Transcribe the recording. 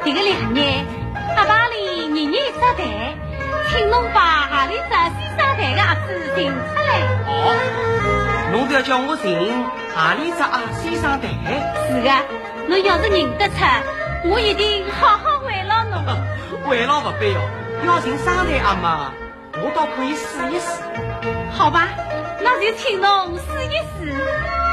这个2年，阿爸里年年杀台，请侬把阿里只先杀台的阿子寻出来。 哦，侬都要叫我寻阿里只阿先生台？ 是的，侬要是认得出，我一定好好慰劳侬。 慰劳不必哦，要寻生台阿妈，我倒可以试一试。 好吧，那就请侬试一试。